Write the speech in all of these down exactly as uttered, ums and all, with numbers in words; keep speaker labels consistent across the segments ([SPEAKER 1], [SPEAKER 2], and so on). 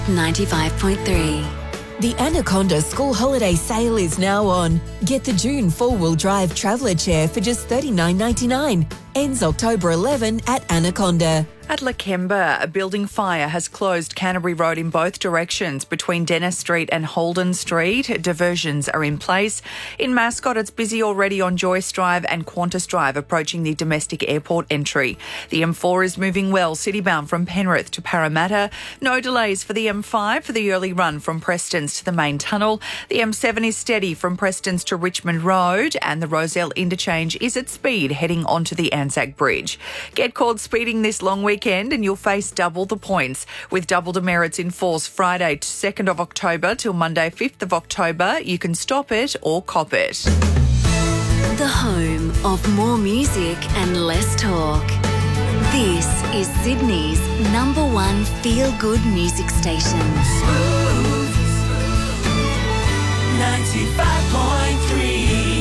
[SPEAKER 1] ninety-five point three.
[SPEAKER 2] The Anaconda School Holiday Sale is now on. Get the June four-wheel drive traveller chair for just thirty-nine ninety-nine. Ends October eleventh at Anaconda.
[SPEAKER 3] At Lakemba, a building fire has closed Canterbury Road in both directions between Dennis Street and Holden Street. Diversions are in place. In Mascot, it's busy already on Joyce Drive and Qantas Drive approaching the domestic airport entry. The M four is moving well, citybound from Penrith to Parramatta. No delays for the M five for the early run from Prestons to the main tunnel. The M seven is steady from Prestons to Richmond Road, and the Rozelle interchange is at speed heading onto the Anzac Bridge. Get caught speeding this long weekend and you'll face double the points, with double demerits in force Friday second of October till Monday fifth of October. You can stop it or cop it.
[SPEAKER 1] The home of more music and less talk. This is Sydney's number one feel-good music station.
[SPEAKER 4] Smooth ninety-five point three.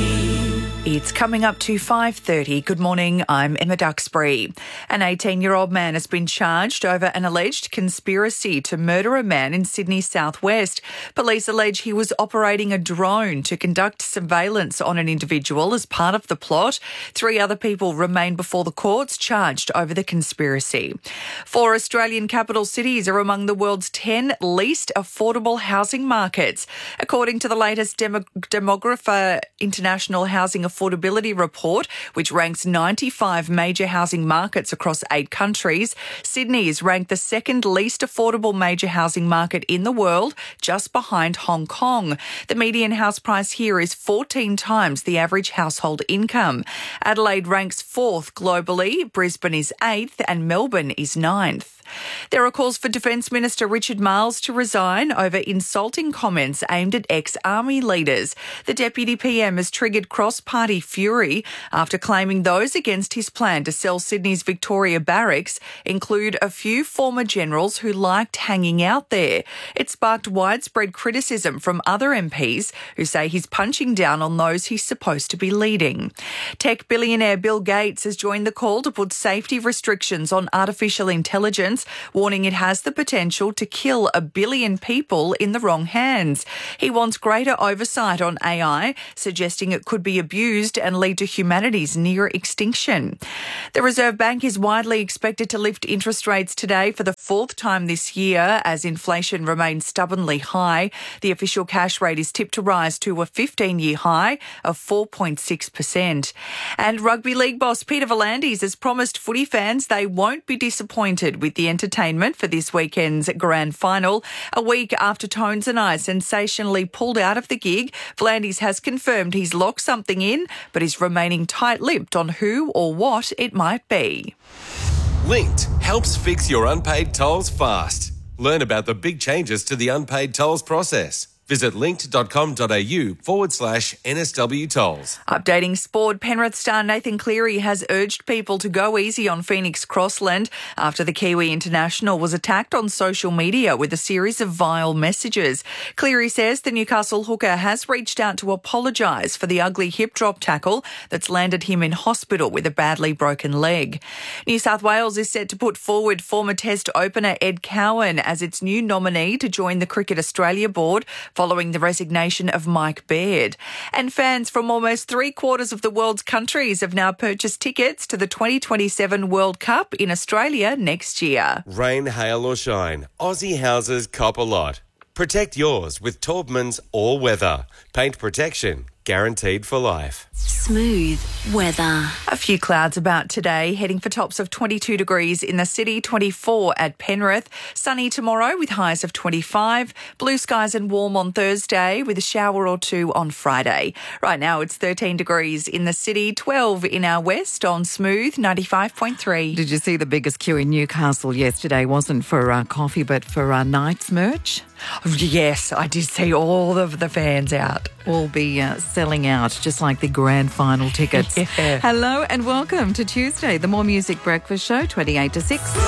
[SPEAKER 3] It's coming up to five thirty. Good morning, I'm Emma Duxbury. An eighteen-year-old man has been charged over an alleged conspiracy to murder a man in Sydney's southwest. Police allege he was operating a drone to conduct surveillance on an individual as part of the plot. Three other people remain before the courts charged over the conspiracy. Four Australian capital cities are among the world's ten least affordable housing markets. According to the latest Demo- Demographer International Housing Affordability Report, which ranks ninety-five major housing markets across eight countries, Sydney is ranked the second least affordable major housing market in the world, just behind Hong Kong. The median house price here is fourteen times the average household income. Adelaide ranks fourth globally, Brisbane is eighth, and Melbourne is ninth. There are calls for Defence Minister Richard Marles to resign over insulting comments aimed at ex-army leaders. The Deputy P M has triggered cross-party fury after claiming those against his plan to sell Sydney's Victoria Barracks include a few former generals who liked hanging out there. It sparked widespread criticism from other M Ps who say he's punching down on those he's supposed to be leading. Tech billionaire Bill Gates has joined the call to put safety restrictions on artificial intelligence, warning it has the potential to kill a billion people in the wrong hands. He wants greater oversight on A I, suggesting it could be abused and lead to humanity's near extinction. The Reserve Bank is widely expected to lift interest rates today for the fourth time this year as inflation remains stubbornly high. The official cash rate is tipped to rise to a fifteen-year high of four point six percent. And Rugby League boss Peter V'landys has promised footy fans they won't be disappointed with the entertainment for this weekend's grand final. A week after Tones and I sensationally pulled out of the gig, V'landys has confirmed he's locked something in, but is remaining tight-lipped on who or what it might be.
[SPEAKER 5] Linked helps fix your unpaid tolls fast. Learn about the big changes to the unpaid tolls process. Visit linked.com.au forward slash NSW tolls.
[SPEAKER 3] Updating sport, Penrith star Nathan Cleary has urged people to go easy on Phoenix Crossland after the Kiwi international was attacked on social media with a series of vile messages. Cleary says the Newcastle hooker has reached out to apologise for the ugly hip drop tackle that's landed him in hospital with a badly broken leg. New South Wales is set to put forward former Test opener Ed Cowan as its new nominee to join the Cricket Australia board, following the resignation of Mike Baird. And fans from almost three quarters of the world's countries have now purchased tickets to the twenty twenty-seven World Cup in Australia next year.
[SPEAKER 5] Rain, hail or shine, Aussie houses cop a lot. Protect yours with Taubman's All Weather. Paint protection guaranteed for life.
[SPEAKER 1] Smooth weather.
[SPEAKER 3] A few clouds about today, heading for tops of twenty-two degrees in the city, twenty-four at Penrith. Sunny tomorrow with highs of twenty-five. Blue skies and warm on Thursday with a shower or two on Friday. Right now it's thirteen degrees in the city, twelve in our west on Smooth ninety-five point three.
[SPEAKER 6] Did you see the biggest queue in Newcastle yesterday? Wasn't for uh, coffee, but for uh, Knights merch?
[SPEAKER 3] Yes, I did see all of the fans out.
[SPEAKER 6] All be uh, selling out, just like the grand final tickets.
[SPEAKER 3] Yeah.
[SPEAKER 6] Hello and welcome to Tuesday, the More Music Breakfast Show, twenty-eight to six.